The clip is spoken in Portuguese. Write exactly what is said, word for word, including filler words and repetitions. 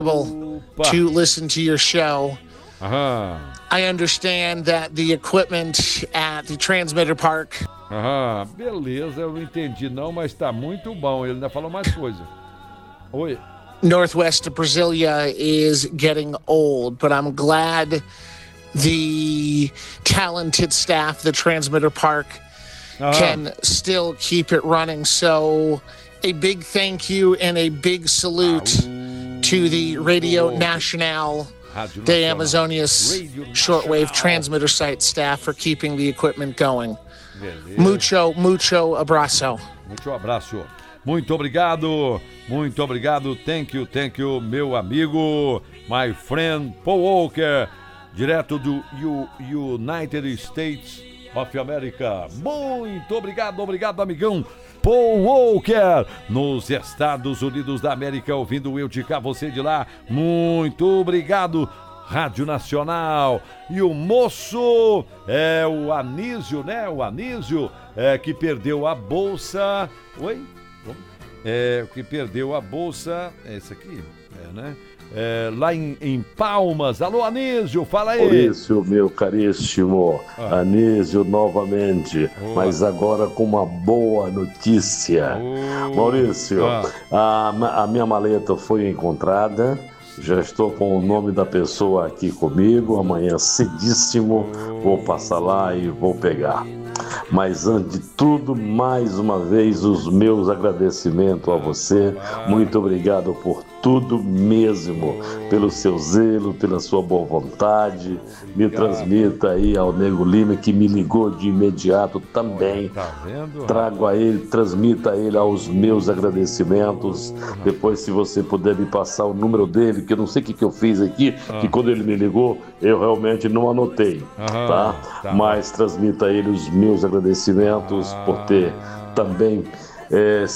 Opa. to listen to your show. Aham. I understand that the equipment at the transmitter park. Aham, beleza, eu não entendi não, mas tá muito bom. Ele ainda falou mais coisa. Oi. Northwest of Brasilia is getting old, but I'm glad the talented staff, the transmitter park, Aham. can still keep it running. So a big thank you and a big salute to the Radio Nacional Rádio de Nacional. Amazonias Radio shortwave Nacional. transmitter site staff for keeping the equipment going. Beleza. Mucho, mucho abraço. Muito abraço. Muito obrigado. Muito obrigado. Thank you, thank you, meu amigo, my friend Paul Walker, direto do U- United States of America. Muito obrigado, obrigado, amigão Paul Walker, nos Estados Unidos da América, ouvindo eu de cá, você de lá. Muito obrigado, Rádio Nacional. E o moço é o Anísio, né? O Anísio é, que perdeu a bolsa. Oi? É, que perdeu a bolsa. É esse aqui? É, né? É, lá em, em Palmas. Alô, Anísio, fala aí. Maurício, meu caríssimo, Ah. Anísio novamente, Boa. mas agora com uma boa notícia. Oh. Maurício, Ah. a, ma- a minha maleta foi encontrada, já estou com o nome da pessoa aqui comigo, amanhã cedíssimo vou passar lá e vou pegar. Mas antes de tudo, mais uma vez, os meus agradecimentos a você. Muito obrigado por tudo mesmo, pelo seu zelo, pela sua boa vontade. Me transmita aí ao Nego Lima, que me ligou de imediato também. Tá vendo? Trago a ele, transmita a ele aos meus agradecimentos. Depois, se você puder me passar o número dele, que eu não sei o que, que eu fiz aqui, que quando ele me ligou, eu realmente não anotei, Aham, tá? tá. Mas transmita a ele os meus agradecimentos por ter também eh,